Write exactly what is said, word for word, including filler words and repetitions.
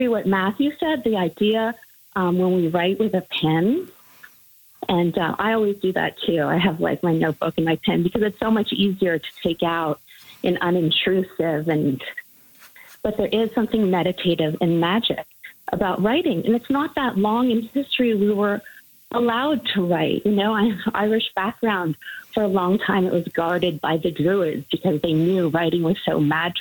what Matthew said, the idea um, when we write with a pen, and uh, I always do that too. I have like my notebook and my pen because it's so much easier to take out and unintrusive. And but there is something meditative and magic about writing, and it's not that long in history we were allowed to write. You know, I have Irish background. For a long time, it was guarded by the Druids because they knew writing was so magical.